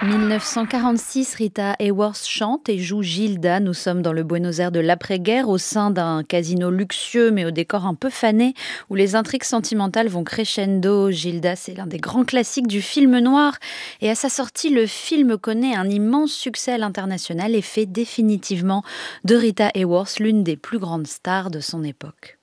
1946, Rita Hayworth chante et joue Gilda. Nous sommes dans le Buenos Aires de l'après-guerre, au sein d'un casino luxueux mais au décor un peu fané, où les intrigues sentimentales vont crescendo. Gilda, c'est l'un des grands classiques du film noir. Et à sa sortie, le film connaît un immense succès à l'international et fait définitivement de Rita Hayworth l'une des plus grandes stars de son époque.